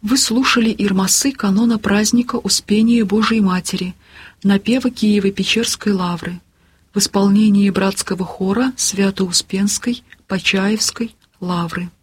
Вы слушали ирмасы канона праздника Успения Божией Матери, напева Киево-Печерской лавры в исполнении братского хора Свято-Успенской Почаевской лавры.